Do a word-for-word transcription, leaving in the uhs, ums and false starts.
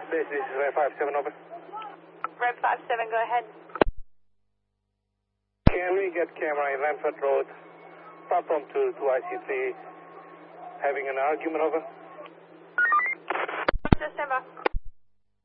This is Red five seven, over. Red five seven, go ahead. Can we get camera in Ranford Road, platform two to I C three, having an argument, over? December.